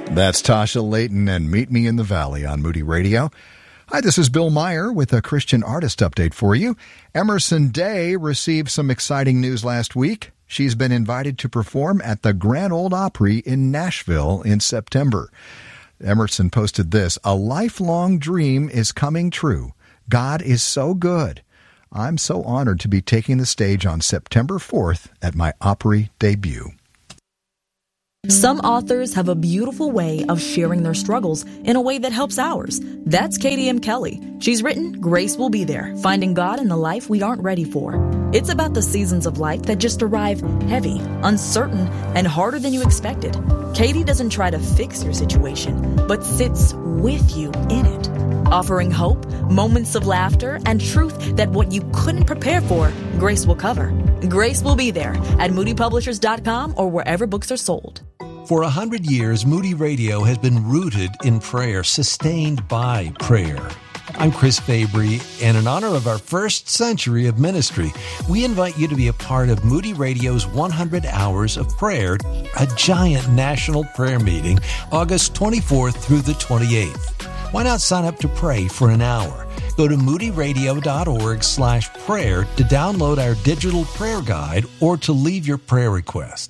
That's Tasha Layton and Meet Me in the Valley on Moody Radio. Hi, this is Bill Meyer with a Christian artist update for you. Emerson Day received some exciting news last week. She's been invited to perform at the Grand Ole Opry in Nashville in September. Emerson posted this: "A lifelong dream is coming true. God is so good. I'm so honored to be taking the stage on September 4th at my Opry debut." Some authors have a beautiful way of sharing their struggles in a way that helps ours. That's Katie M. Kelly. She's written Grace Will Be There, Finding God in the Life We Aren't Ready For. It's about the seasons of life that just arrive heavy, uncertain, and harder than you expected. Katie doesn't try to fix your situation, but sits with you in it, offering hope, moments of laughter, and truth that what you couldn't prepare for, Grace will cover. Grace Will Be There at moodypublishers.com or wherever books are sold. For 100 years, Moody Radio has been rooted in prayer, sustained by prayer. I'm Chris Fabry, and in honor of our first century of ministry, we invite you to be a part of Moody Radio's 100 Hours of Prayer, a giant national prayer meeting, August 24th through the 28th. Why not sign up to pray for an hour? Go to moodyradio.org/prayer to download our digital prayer guide or to leave your prayer request.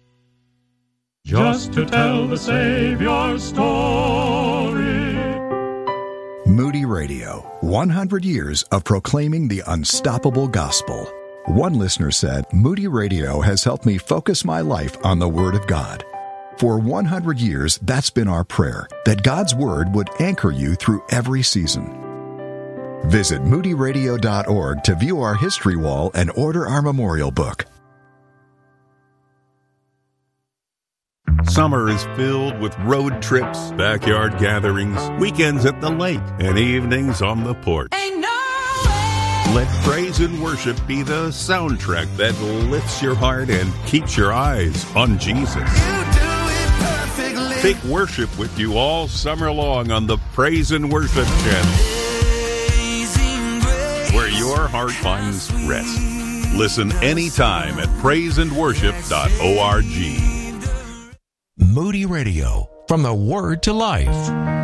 Just to tell the Savior's story. Moody Radio, 100 years of proclaiming the unstoppable gospel. One listener said, "Moody Radio has helped me focus my life on the Word of God." For 100 years, that's been our prayer, that God's Word would anchor you through every season. Visit moodyradio.org to view our history wall and order our memorial book. Summer is filled with road trips, backyard gatherings, weekends at the lake, and evenings on the porch. Ain't no way. Let praise and worship be the soundtrack that lifts your heart and keeps your eyes on Jesus. You do it perfectly. Take worship with you all summer long on the Praise and Worship channel, where your heart finds rest. Listen anytime at praiseandworship.org. Moody Radio, from the Word to Life.